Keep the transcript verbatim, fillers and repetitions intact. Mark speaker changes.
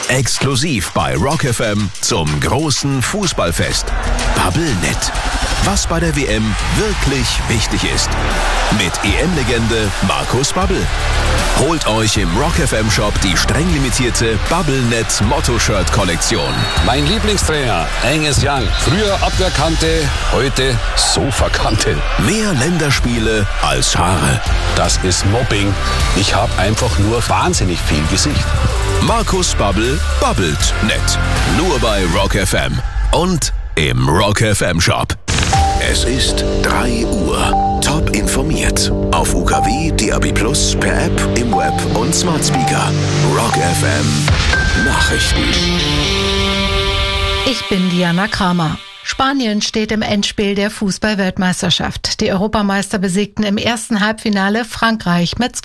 Speaker 1: Exklusiv bei Rock F M zum großen Fußballfest. Bubblenet. Was bei der W M wirklich wichtig ist. Mit E M-Legende Markus Babbel. Holt euch im Rock F M Shop die streng limitierte Bubblenet Motto-Shirt-Kollektion.
Speaker 2: Mein Lieblingstrainer, Angus Young. Früher Abwehrkante, heute Sofakante.
Speaker 1: Mehr Länderspiele als Haare.
Speaker 2: Das ist Mobbing. Ich habe einfach nur wahnsinnig viel Gesicht.
Speaker 1: Markus Babbel babbelt nett. Nur bei Rock F M und im Rock F M Shop. Es ist drei Uhr. Top informiert. Auf U K W, D A B plus, per App, im Web und Smart Speaker. Rock F M Nachrichten.
Speaker 3: Ich bin Diana Kramer. Spanien steht im Endspiel der Fußball-Weltmeisterschaft. Die Europameister besiegten im ersten Halbfinale Frankreich mit